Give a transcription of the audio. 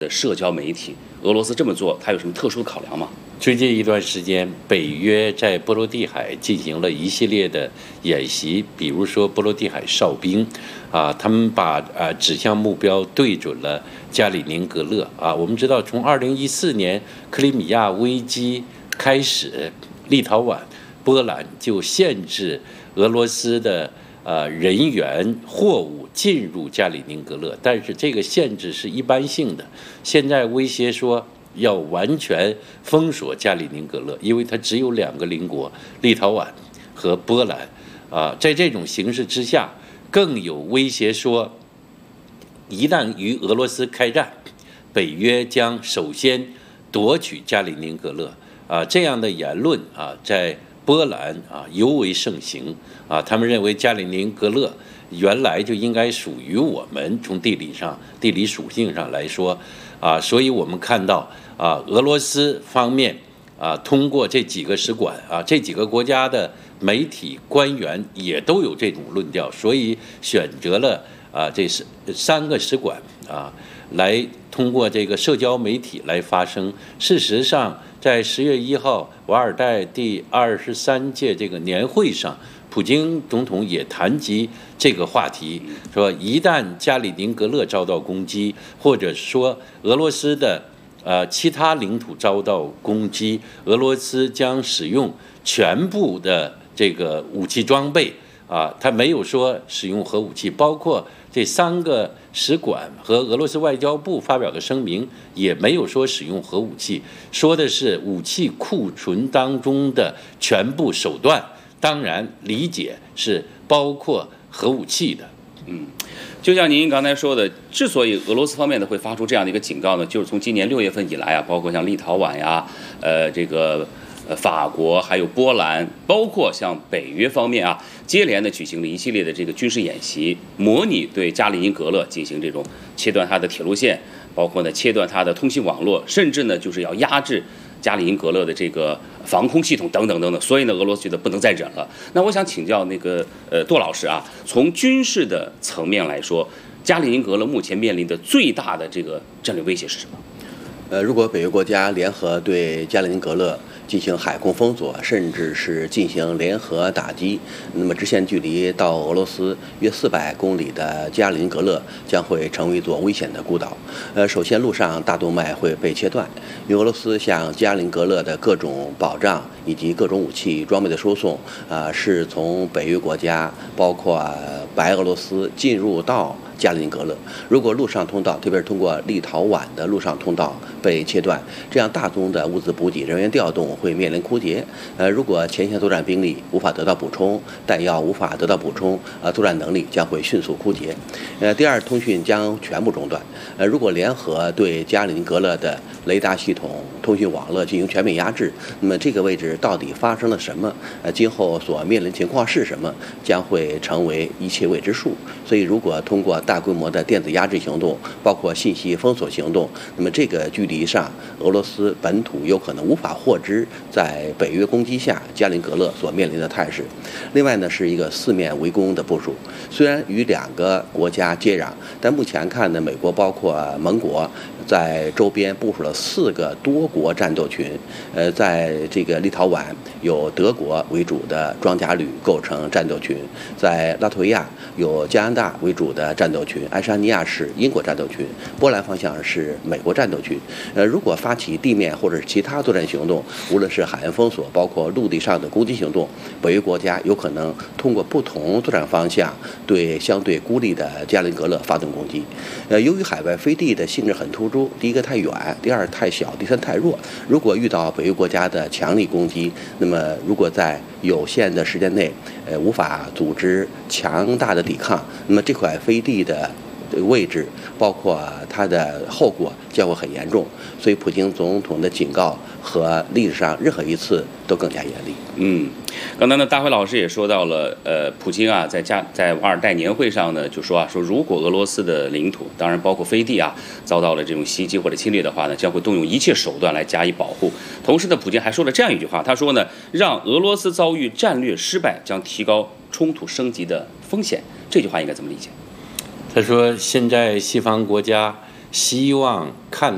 的社交媒体，俄罗斯这么做，它有什么特殊的考量吗？ 最近一段时间，北约在波罗的海进行了一系列的演习，比如说波罗的海哨兵，他们把指向目标对准了加里宁格勒啊。我们知道，从2014年克里米亚危机开始，立陶宛、波兰就限制俄罗斯的人员、货物进入加里宁格勒，但是这个限制是一般性的。现在威胁说要完全封锁加里宁格勒，因为它只有2个邻国，立陶宛和波兰。在这种形势之下，更有威胁说，一旦与俄罗斯开战，北约将首先夺取加里宁格勒。这样的言论在波兰尤为盛行。他们认为加里宁格勒原来就应该属于我们，从地理属性上来说，所以我们看到俄罗斯方面通过这几个使馆这几个国家的媒体官员也都有这种论调，所以选择了这3个使馆来通过这个社交媒体来发声。事实上，在10月1号瓦尔代第23届这个年会上，普京总统也谈及这个话题，说一旦加里宁格勒遭到攻击，或者说俄罗斯的其他领土遭到攻击，俄罗斯将使用全部的这个武器装备他没有说使用核武器，包括这3个使馆和俄罗斯外交部发表的声明也没有说使用核武器，说的是武器库存当中的全部手段，当然理解是包括核武器的。 就像您刚才说的，之所以俄罗斯方面会发出这样的一个警告呢，就是从今年6月份以来包括像立陶宛呀，这个法国还有波兰，包括像北约方面接连的举行了一系列的这个军事演习，模拟对加里宁格勒进行这种切断它的铁路线，包括呢切断它的通信网络，甚至呢就是要压制加里宁格勒的这个防空系统等等等等。所以呢，俄罗斯觉得不能再忍了。那我想请教那个杜老师从军事的层面来说，加里宁格勒目前面临的最大的这个战略威胁是什么？ 如果北约国家联合对加里宁格勒进行海空封锁，甚至是进行联合打击，那么直线距离到俄罗斯约400公里的加里宁格勒将会成为一座危险的孤岛。首先陆上大动脉会被切断，因为俄罗斯向加里宁格勒的各种保障以及各种武器装备的输送是从北约国家包括白俄罗斯进入到加里宁格勒。如果陆上通道，特别是通过立陶宛的陆上通道被切断，这样大宗的物资补给、人员调动会面临枯竭。如果前线作战兵力无法得到补充，弹药无法得到补充，作战能力将会迅速枯竭。第二，通讯将全部中断。如果联合对加里宁格勒的雷达系统、通讯网络进行全面压制，那么这个位置到底发生了什么？今后所面临情况是什么？将会成为一切未知数。所以，如果通过大规模的电子压制行动，包括信息封锁行动，那么这个距离上，俄罗斯本土有可能无法获知在北约攻击下加里宁格勒所面临的态势。另外呢，是一个4面围攻的部署。虽然与2个国家接壤，但目前看呢，美国包括盟国在周边部署了4个多国战斗群。在这个立陶宛有德国为主的装甲旅构成战斗群，在拉脱维亚有加拿大为主的战斗群，爱沙尼亚是英国战斗群，波兰方向是美国战斗群。如果发起地面或者是其他作战行动，无论是海岸封锁，包括陆地上的攻击行动，北约国家有可能通过不同作战方向对相对孤立的加里宁格勒发动攻击。由于海外飞地的性质很突出，第一个太远，第二太小，第三太弱。如果遇到北约国家的强力攻击，那么如果在有限的时间内无法组织强大的抵抗，那么这块飞地的位置包括它的后果将会很严重。所以普京总统的警告和历史上任何一次都更加严厉。 刚才呢，大辉老师也说到了，普京在瓦尔代年会上呢，就说如果俄罗斯的领土，当然包括飞地遭到了这种袭击或者侵略的话呢，将会动用一切手段来加以保护。同时呢，普京还说了这样一句话，他说呢，让俄罗斯遭遇战略失败将提高冲突升级的风险。这句话应该怎么理解？ 他说，现在西方国家希望看